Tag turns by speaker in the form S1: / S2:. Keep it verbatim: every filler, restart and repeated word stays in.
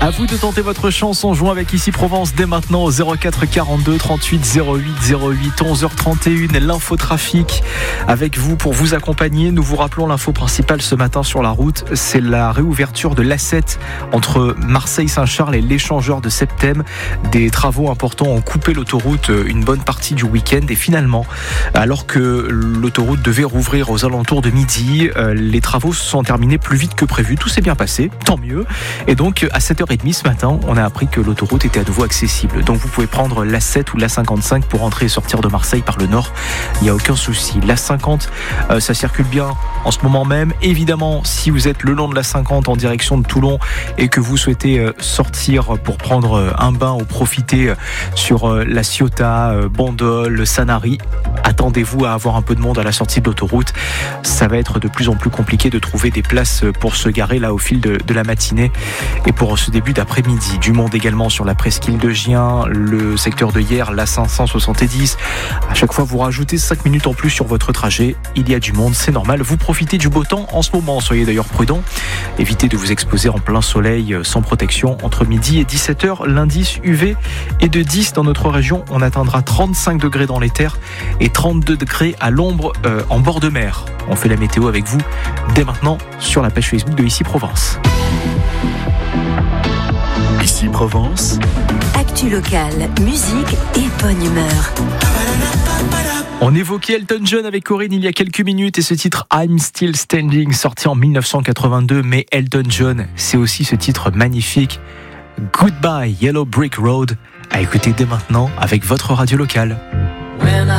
S1: À vous de tenter votre chance en jouant avec Ici Provence dès maintenant au zéro quatre quarante-deux trente-huit zéro huit zéro huit. Onze heures trente et une, l'infotrafic avec vous pour vous accompagner. Nous vous rappelons l'info principale ce matin sur la route, c'est la réouverture de l'A sept entre Marseille-Saint-Charles et l'échangeur de Septem. Des travaux importants ont coupé l'autoroute une bonne partie du week-end et finalement, alors que l'autoroute devait rouvrir aux alentours de midi, les travaux se sont terminés plus vite que prévu. Tout s'est bien passé, tant mieux. Et donc à sept heures trente ce matin, on a appris que l'autoroute était à nouveau accessible. Donc vous pouvez prendre l'A sept ou l'A cinquante-cinq pour entrer et sortir de Marseille par le nord. Il n'y a aucun souci. L'A cinquante, euh, ça circule bien en ce moment même. Évidemment, si vous êtes le long de l'A cinquante en direction de Toulon et que vous souhaitez euh, sortir pour prendre euh, un bain ou profiter euh, sur euh, la Ciotat, euh, Bandol, Sanary, attendez-vous à avoir un peu de monde à la sortie de l'autoroute. Ça va être de plus en plus compliqué de trouver des places pour se garer là au fil de, de la matinée et pour ce début d'après-midi. Du monde également sur la presqu'île de Gien, le secteur de Hyères, l'A cinq cent soixante-dix. À chaque fois, vous rajoutez cinq minutes en plus sur votre trajet. Il y a du monde, c'est normal. Vous profitez du beau temps en ce moment. Soyez d'ailleurs prudents. Évitez de vous exposer en plein soleil sans protection entre midi et dix-sept heures. L'indice U V est de dix dans notre région. On atteindra trente-cinq degrés dans les terres et trente-deux degrés à l'ombre euh, en bord de mer. On fait la météo avec vous dès maintenant sur la page Facebook de Ici Provence.
S2: Ici Provence.
S3: Actu locale, musique et bonne humeur.
S1: On évoquait Elton John avec Corinne il y a quelques minutes et ce titre I'm Still Standing, sorti en dix-neuf cent quatre-vingt-deux. Mais Elton John, c'est aussi ce titre magnifique Goodbye Yellow Brick Road, à écouter dès maintenant avec votre radio locale.